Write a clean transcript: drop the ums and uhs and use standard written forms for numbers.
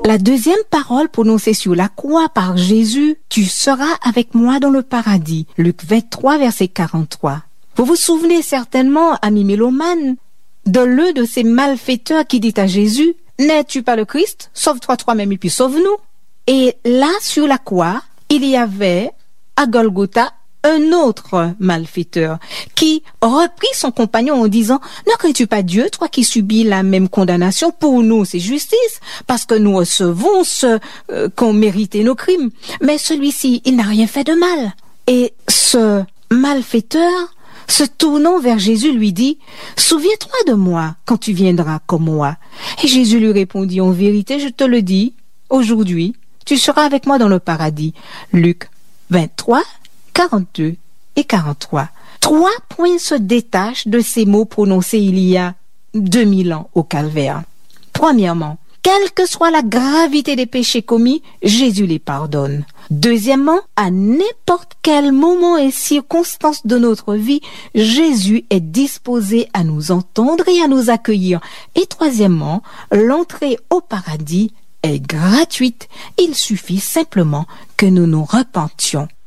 La deuxième parole prononcée sur la croix par Jésus, « Tu seras avec moi dans le paradis », Luc 23, verset 43. Vous vous souvenez certainement, amis mélomanes, de l'un de ces malfaiteurs qui dit à Jésus, « N'es-tu pas le Christ? Sauve-toi toi-même et puis sauve-nous. » Et là, sur la croix, il y avait, à Golgotha, un autre malfaiteur qui reprit son compagnon en disant « Ne crains-tu pas Dieu, toi qui subis la même condamnation? Pour nous, c'est justice, parce que nous recevons ce qu'ont mérité nos crimes. Mais celui-ci, il n'a rien fait de mal. » Et ce malfaiteur, se tournant vers Jésus, lui dit « Souviens-toi de moi quand tu viendras comme moi. » Et Jésus lui répondit « En vérité, je te le dis, aujourd'hui, tu seras avec moi dans le paradis. » Luc 23, 42 et 43. 3 points se détachent de ces mots prononcés il y a 2000 ans au Calvaire. Premièrement, quelle que soit la gravité des péchés commis, Jésus les pardonne. Deuxièmement, à n'importe quel moment et circonstance de notre vie, Jésus est disposé à nous entendre et à nous accueillir. Et troisièmement, l'entrée au paradis est gratuite. Il suffit simplement que nous nous repentions.